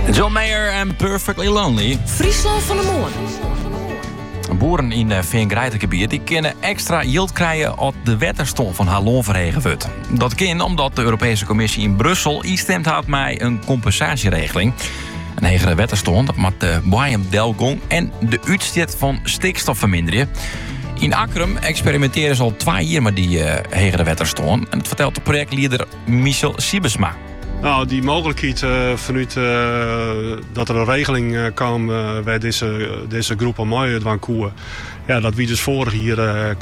John Mayer en Perfectly Lonely. Friesland van de Moorn. Boeren in de Veengrijtengebied die kunnen extra yield krijgen op de wetterstond van haar loonverhegen wordt. Dat kan omdat de Europese Commissie in Brussel instemd had met een compensatieregeling. Een hegere wetterstond met de Boeiem-Delgong en de uitstoot van stikstof verminderen. In Akkerum experimenteren ze al 2 jaar met die hegere wetterstond. En dat vertelt de projectleider Michel Siebesma. Nou, die mogelijkheid vanuit dat er een regeling kwam bij deze groep aan mij van koeien. Ja, dat wie dus vorig hier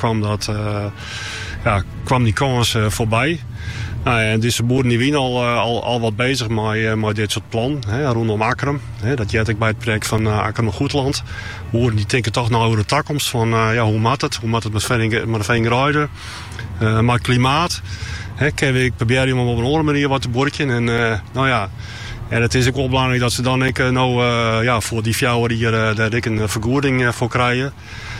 kwam die kans voorbij. Nou, en deze boeren die zijn al wat bezig met dit soort plan rondom Akkerum. Dat jet ik bij het project van Akkerum Goedland. Boeren die denken toch nou over de toekomst van hoe moet het? Hoe moet het met de veengrijden? Met klimaat? Ik probeer iemand op een andere manier wat te borken. En en het is ook wel belangrijk dat ze dan voor die fjouwer hier daar ik een vergoeding voor krijgen.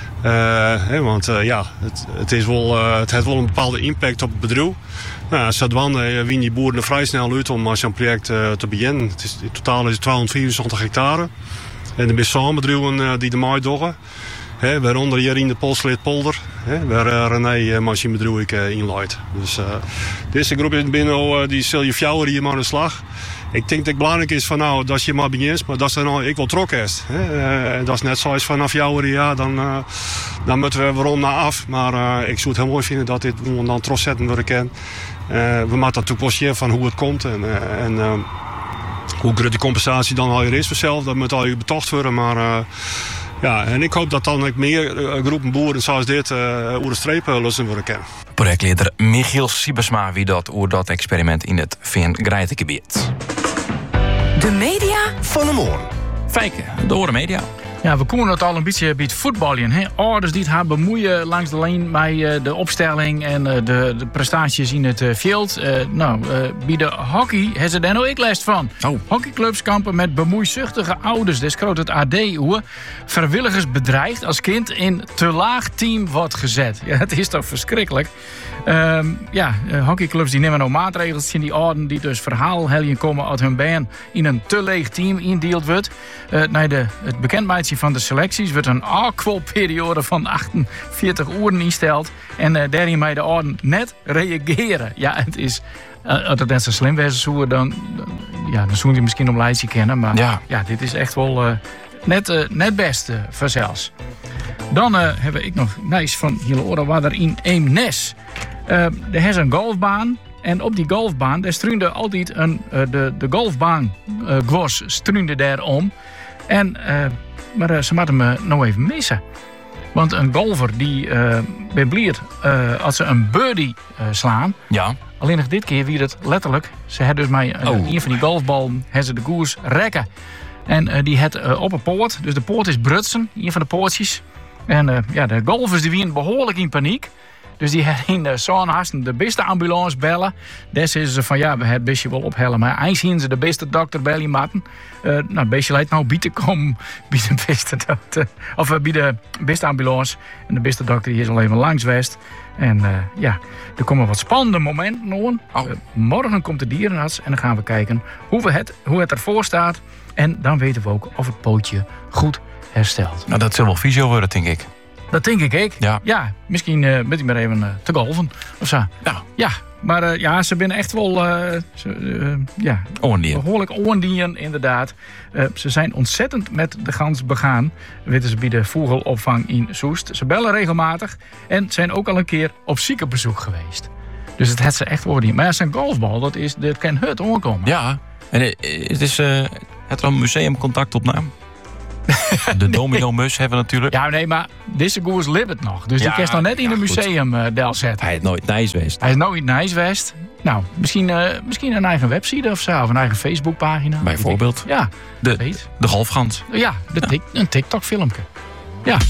Want het heeft wel een bepaalde impact op het bedrijf. Nou, Zadwan wien die boeren er vrij snel uit om zo'n project te beginnen. In totaal is het 274 hectare. En er zijn samenbedrijven die de maai doggen. Waaronder hier in de Polsleetpolder, waar René machinebedrijf inleidt. Dus deze groep is binnen die zul je fjouwer hier maar aan de slag. Ik denk dat het belangrijk is van dat je maar begint, maar dat is dan ik wel trok is. Dat is net zoals vanaf fjouwer, dan moeten we waarom naar af. Maar ik zou het heel mooi vinden dat dit dan trots zetten worden kan. We moeten natuurlijk wel zien van hoe het komt en hoe groot die compensatie dan al is vanzelf. Dat moet al betocht worden, maar. En ik hoop dat dan ook meer groepen boeren zoals dit over de streep lossen worden kennen. Projectleider Michiel Siebesma wie dat over dat experiment in het Veengrijtengebied. De media van de Moorn. Fijke, de Oren Media. Ja, we komen het al een beetje bij het voetballen. Ouders die het gaan bemoeien langs de lijn met de opstelling en de prestaties in het veld. Bij de hockey hebben ze daar nou ook les van. Oh. Hockeyclubs kampen met bemoeizuchtige ouders. Dus groot het AD hoe vrijwilligers bedreigd als kind in te laag team wordt gezet. Ja, het is toch verschrikkelijk. Hockeyclubs die nemen nou maatregels zien die ouderen die dus verhaalheljen komen uit hun baan in een te leeg team indeeld wordt. Het bekendmaken van de selecties wordt een periode van 48 uur insteld en daarin mij de ouderen net reageren. Ja, het is als het net zo slim was, dan zou je misschien om lijstje kennen, maar dit is echt wel net best vanzelfs. Dan heb ik nog nice van hele oren waar er in Eemnes. Er is een golfbaan. En op die golfbaan, daar struinde altijd de golfbaan gwas struinde daarom. Maar ze moeten me nou even missen. Want een golfer die ben blij als ze een birdie slaan. Ja. Alleen nog dit keer wie het letterlijk. Ze had dus mij een van die golfballen hebben ze de koers rekken. En die had op een poort. Dus de poort is brutsen, een van de poortjes. En de golfers die waren behoorlijk in paniek. Dus die hadden zo'n haast de beste ambulance bellen. Daar zeiden ze van we hebben het bestje wel ophellen. Maar eens zien ze de beste dokter bellen matten. Het bestje leidt nou bieten komen bij de beste dokter. Of bij de beste ambulance. En de beste dokter die is al even langs geweest. En er komen wat spannende momenten nog. Morgen komt de dierenarts en dan gaan we kijken hoe het ervoor staat. En dan weten we ook of het pootje goed herstelt. Nou, dat zal wel fysio worden, denk ik. Dat denk ik. Ja, misschien moet hij maar even te golven of zo. Ja, maar ze zijn echt wel behoorlijk oordieren, inderdaad. Ze zijn ontzettend met de gans begaan. Weten ze bij de vogelopvang in Soest. Ze bellen regelmatig en zijn ook al een keer op ziekenbezoek geweest. Dus het heeft ze echt oordieren. Maar zijn golfbal, dat kan het oorkomen. Ja, en het is het een museumcontact op naam. De Domino-mus hebben we natuurlijk. Ja, nee, maar deze goers leeft het nog. Dus die kerst nog net in een museum del zetten. Hij is nooit nice geweest. Nou, misschien een eigen website of zo. Of een eigen Facebookpagina. Bijvoorbeeld. Ja. De golfgans. Ja, een TikTok-filmpje. Ja.